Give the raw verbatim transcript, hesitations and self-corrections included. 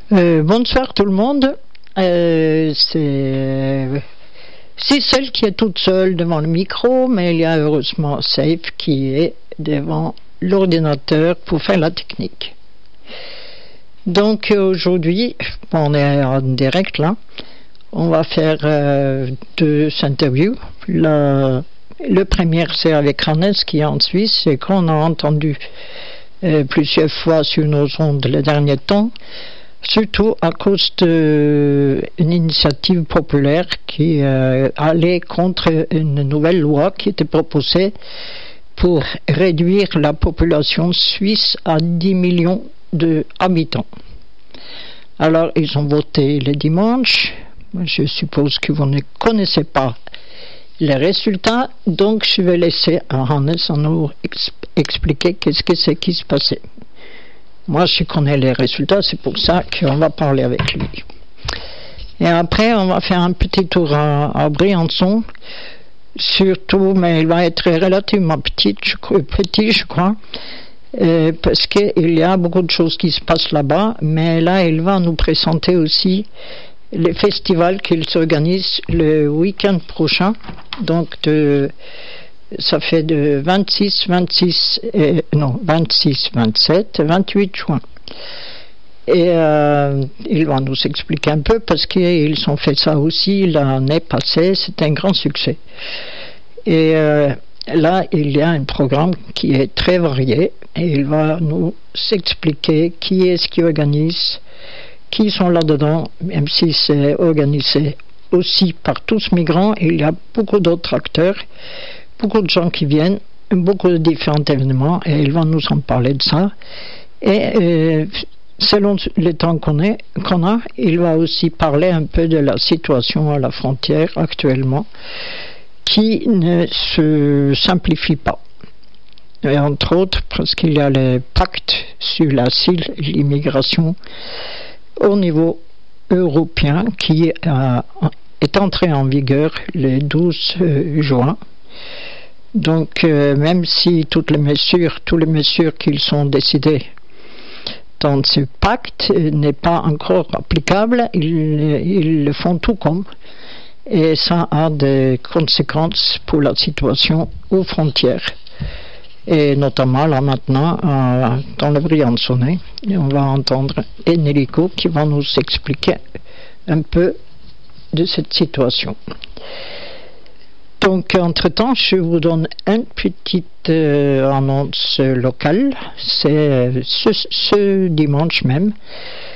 Euh, bonsoir tout le monde. Euh, c'est c'est celle qui est toute seule devant le micro, mais il y a heureusement Safe qui est devant l'ordinateur pour faire la technique. Donc aujourd'hui, on est en direct là. On va faire euh, deux interviews. La, le premier c'est avec Hannes qui est en Suisse et qu'on a entendu euh, plusieurs fois sur nos ondes les derniers temps. Surtout à cause d'une initiative populaire qui euh, allait contre une nouvelle loi qui était proposée pour réduire la population suisse à dix millions d'habitants. Alors ils ont voté le dimanche. Je suppose que vous ne connaissez pas les résultats, donc je vais laisser Hannes nous expliquer qu'est-ce que c'est qui se passait. Moi, je connais les résultats, c'est pour ça qu'on va parler avec lui. Et après, on va faire un petit tour à, à Briançon, surtout, mais il va être relativement petit, je crois, petit, je crois, euh, parce qu'il y a beaucoup de choses qui se passent là-bas, mais là, il va nous présenter aussi les festivals qu'il s'organise le week-end prochain, donc de... Ça fait de vingt-six, vingt-six, euh, non, vingt-six, vingt-sept, vingt-huit juin. Et euh, il va nous expliquer un peu parce qu'ils ont fait ça aussi l'année passée, c'était un grand succès. Et euh, là, il y a un programme qui est très varié et il va nous expliquer qui est-ce qui organise, qui sont là-dedans, même si c'est organisé aussi par tous migrants, il y a beaucoup d'autres acteurs. Beaucoup de gens qui viennent, beaucoup de différents événements, et ils vont nous en parler de ça. Et euh, selon le temps qu'on, est, qu'on a, il va aussi parler un peu de la situation à la frontière actuellement, qui ne se simplifie pas. Et entre autres, parce qu'il y a le pacte sur l'asile et l'immigration au niveau européen qui euh, est entré en vigueur le douze juin. Donc, euh, même si toutes les mesures, toutes les mesures qui sont décidées dans ce pacte euh, n'est pas encore applicable, ils, ils le font tout comme. Et ça a des conséquences pour la situation aux frontières. Et notamment, là maintenant, euh, dans le Briançonnais, on va entendre Enrico qui va nous expliquer un peu de cette situation. Donc, entre-temps, je vous donne une petite euh, annonce locale. C'est ce, ce dimanche même.